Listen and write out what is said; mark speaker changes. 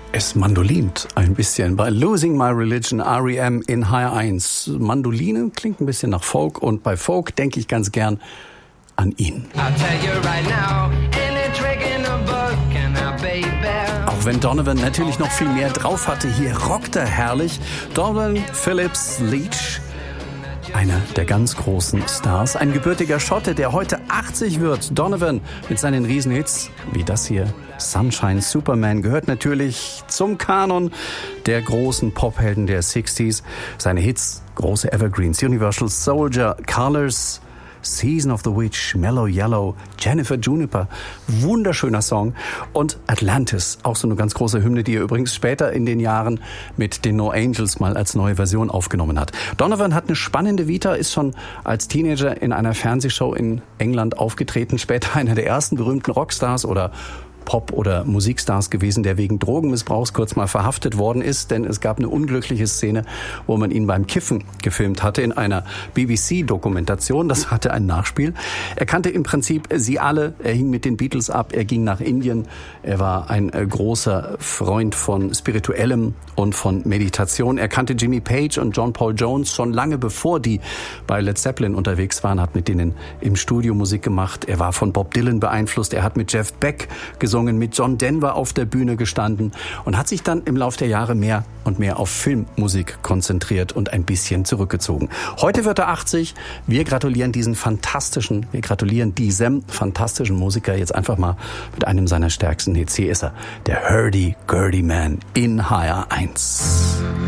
Speaker 1: Es mandolint ein bisschen bei Losing My Religion, R.E.M. in HR1. Mandoline klingt ein bisschen nach Folk und bei Folk denke ich ganz gern an ihn. Auch wenn Donovan natürlich noch viel mehr drauf hatte, hier rockt er herrlich. Donovan Phillips Leach, einer der ganz großen Stars, ein gebürtiger Schotte, der heute 80 wird. Donovan mit seinen Riesenhits, wie das hier, Sunshine Superman, gehört natürlich zum Kanon der großen Pophelden der 60s. Seine Hits, große Evergreens, Universal Soldier, Colors, Season of the Witch, Mellow Yellow, Jennifer Juniper, wunderschöner Song. Und Atlantis, auch so eine ganz große Hymne, die er übrigens später in den Jahren mit den No Angels mal als neue Version aufgenommen hat. Donovan hat eine spannende Vita, ist schon als Teenager in einer Fernsehshow in England aufgetreten, später einer der ersten berühmten Rockstars oder Pop- oder Musikstars gewesen, der wegen Drogenmissbrauchs kurz mal verhaftet worden ist, denn es gab eine unglückliche Szene, wo man ihn beim Kiffen gefilmt hatte in einer BBC-Dokumentation. Das hatte ein Nachspiel. Er kannte im Prinzip sie alle. Er hing mit den Beatles ab. Er ging nach Indien. Er war ein großer Freund von Spirituellem und von Meditation. Er kannte Jimmy Page und John Paul Jones schon lange bevor die bei Led Zeppelin unterwegs waren, hat mit denen im Studio Musik gemacht. Er war von Bob Dylan beeinflusst. Er hat mit Jeff Beck gesungen, mit John Denver auf der Bühne gestanden und hat sich dann im Lauf der Jahre mehr und mehr auf Filmmusik konzentriert und ein bisschen zurückgezogen. Heute wird er 80. Wir gratulieren diesem fantastischen Musiker jetzt einfach mal mit einem seiner stärksten Hits. Hier ist er, der Hurdy-Gurdy Man in HR1.